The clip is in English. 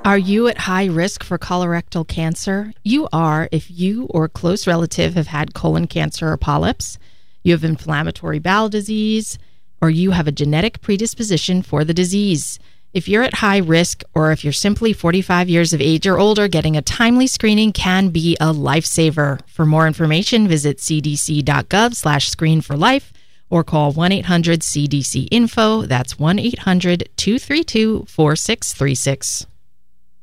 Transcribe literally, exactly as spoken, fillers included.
Are you at high risk for colorectal cancer? You are if you or a close relative have had colon cancer or polyps, you have inflammatory bowel disease, or you have a genetic predisposition for the disease. If you're at high risk, or if you're simply forty-five years of age or older, getting a timely screening can be a lifesaver. For more information, visit cdc.gov slash screen for life or call one eight hundred C D C info. That's one eight hundred two three two four six three six.